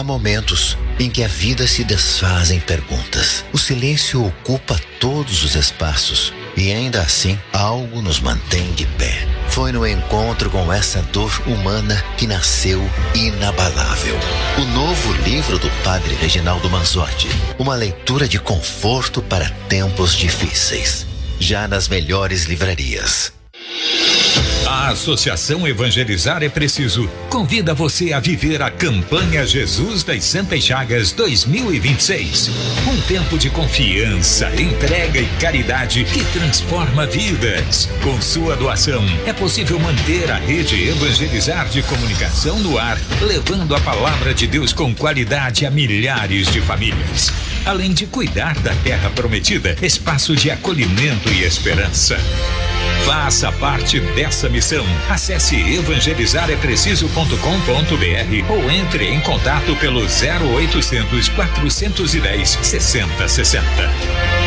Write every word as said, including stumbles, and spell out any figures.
Há momentos em que a vida se desfaz em perguntas. O silêncio ocupa todos os espaços e ainda assim algo nos mantém de pé. Foi no encontro com essa dor humana que nasceu Inabalável, o novo livro do padre Reginaldo Manzotti. Uma leitura de conforto para tempos difíceis. Já nas melhores livrarias. A Associação Evangelizar é Preciso convida você a viver a campanha Jesus das Santas Chagas dois mil e vinte e seis. Um tempo de confiança, entrega e caridade que transforma vidas. Com sua doação, é possível manter a rede Evangelizar de comunicação no ar, levando a palavra de Deus com qualidade a milhares de famílias. Além de cuidar da terra prometida, espaço de acolhimento e esperança. Faça parte dessa missão. Acesse evangelizar é preciso ponto com ponto br ou entre em contato pelo zero oitocentos, quatrocentos e dez, sessenta sessenta.